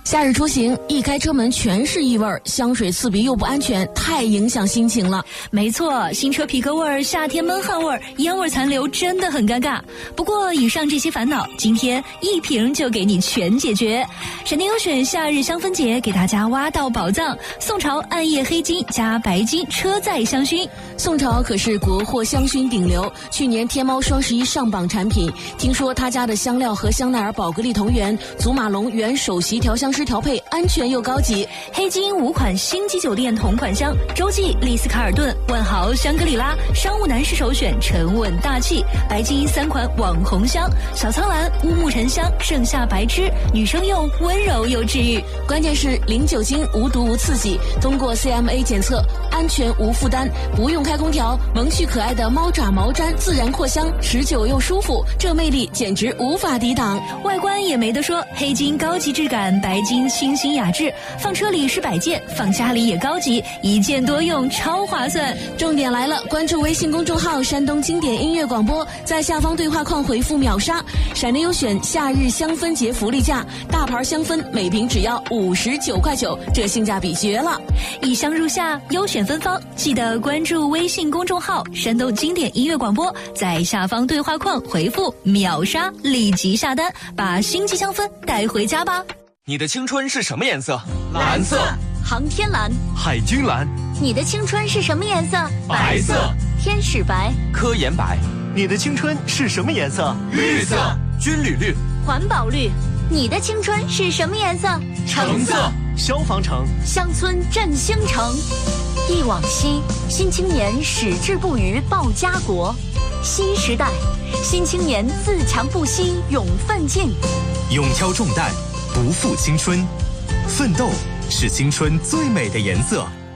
夏日出行，一开车门全是异味，香水刺鼻又不安全，太影响心情了。 没错，新车皮革味，夏天闷汗味，烟味残留，真的很尴尬。不过以上这些烦恼，今天一瓶就给你全解决。闪电优选夏日香氛节给大家挖到宝藏，宋朝暗夜黑金加白金车载香薰。 宋朝可是国货香薰顶流，去年天猫双11上榜产品。听说他家的香料和香奈儿宝格丽同源，祖马龙原首席调香师调配，安全又高级。 黑金5款星级酒店同款香，洲际、丽思卡尔顿、万豪、香格里拉，商务男士首选，沉稳大气。白金3款网红香，小苍兰、乌木沉香、盛夏白芝，女生用温柔又治愈。 关键是零酒精、无毒无刺激，通过 CMA 检测，安全无负担，不用开空调，萌趣可爱的猫爪毛毡自然扩香，持久又舒服，这魅力简直无法抵挡。 外观也没得说，黑金高级质感，白金清新雅致，放车里是摆件，放家里也高级，一件多用，超划算。 重点来了，关注微信公众号山东经典音乐广播，在下方对话框回复秒杀，闪电优选夏日香氛节福利价，大牌香氛每瓶只要59块9，这性价比绝了。 一香入夏，优选芬芳，记得关注微信公众号山东经典音乐广播，在下方对话框回复秒杀，立即下单，把星级香氛带回家吧。 你的青春是什么颜色？ 蓝色。 航天蓝。 海军蓝。 你的青春是什么颜色？ 白色。 天使白。 科研白。 你的青春是什么颜色？ 绿色。 军旅绿。 环保绿。你的青春是什么颜色？ 橙色。 消防橙。 乡村振兴城。忆往昔，新青年矢志不渝报家国。新时代，新青年自强不息勇奋进。 勇挑重担，不负青春，奋斗是青春最美的颜色。